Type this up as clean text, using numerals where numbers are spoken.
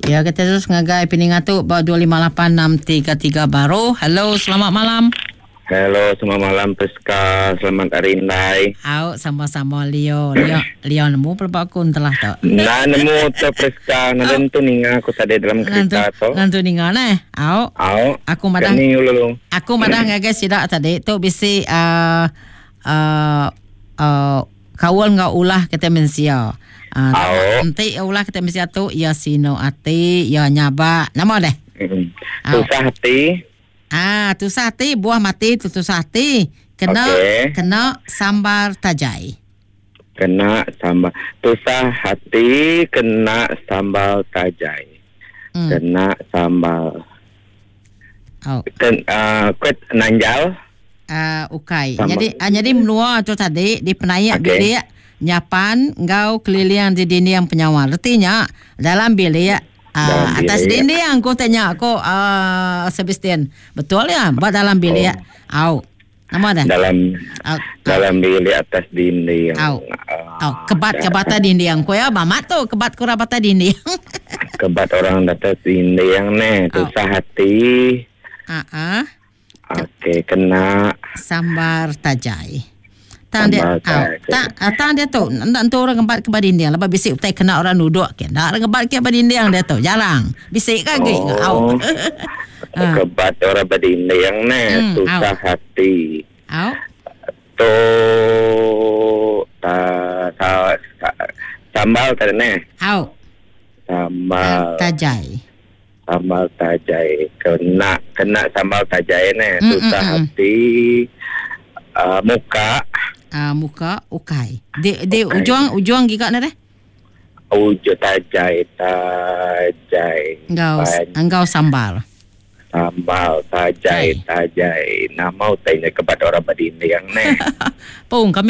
Ya, kita terus ngagai Peningatu 2586333 baru. Halo, selamat malam. Halo, selamat malam Priska. Selamat hari Indai. Sama-sama Leo nemu pelbakun telah tak? Nah, nemu tu Priska. Nanti ninga aku tadi dalam kereta tu. Nanti ninga nah. Aku madang. Aku madang ngagai sidak tadi tu bisi kawal ngau ulah kita mensia. Nanti ulah kita mensia tu ya sino ati ya nyaba. Nama deh. Susah hati. Tusah hati buah mati tusah hati kena sambar tajai. Kena sambal tusah hati kena sambal tajai. Kena sambal. Kuat nanjal. Ukai. Jadi menua tu tadi di penayak bilik nyapan ngau keliling di dinding penyawan. Artinya dalam bilik atas dinding aku tanya aku Sebastian betul ya buat dalam bilik nama dah dalam bilik atas dinding kebat dinding ko ya mamat tu kebat kurabata dinding kebat orang atas dinding tusah hati kena sambar tajai Tanda dia tu nak orang ngebat ke badinding lepas bisik utai kena orang duduk ke nak ngebat ke badinding dia tu jarang bisik kaki kebat orang badinding susah hati tu sambal tadi sambal tajai kena sambal tajai susah hati muka ukai. De ujung giga na re? Ujung tajai. Engkau sambal. Tajai. Nama utainya kebat orang badinding Pung kami